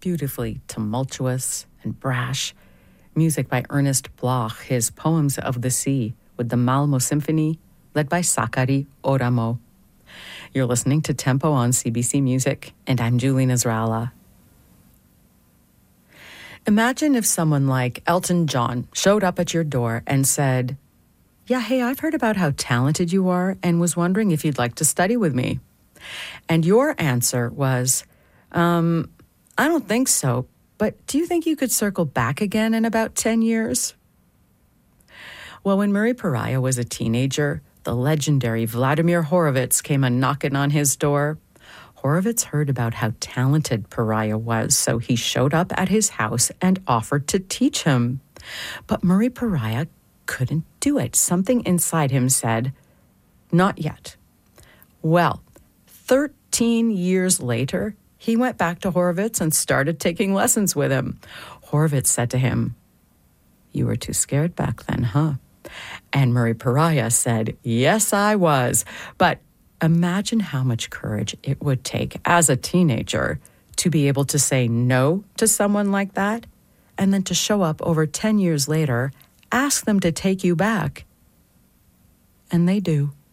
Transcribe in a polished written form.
beautifully tumultuous and brash. Music by Ernest Bloch, his Poems of the Sea, with the Malmo Symphony, led by Sakari Oramo. You're listening to Tempo on CBC Music, and I'm Julie Nasrallah. Imagine if someone like Elton John showed up at your door and said, "Yeah, hey, I've heard about how talented you are and was wondering if you'd like to study with me." And your answer was, I don't think so, but do you think you could circle back again in about 10 years? Well, when Murray Pariah was a teenager, the legendary Vladimir Horowitz came a-knocking on his door. Horowitz heard about how talented Pariah was, so he showed up at his house and offered to teach him. But Murray Pariah couldn't do it. Something inside him said, "Not yet." Well, 13 years later, he went back to Horowitz and started taking lessons with him. Horowitz said to him, "You were too scared back then, huh?" And Murray Pariah said, "Yes, I was." But imagine how much courage it would take as a teenager to be able to say no to someone like that, and then to show up over 10 years later, ask them to take you back. And they do.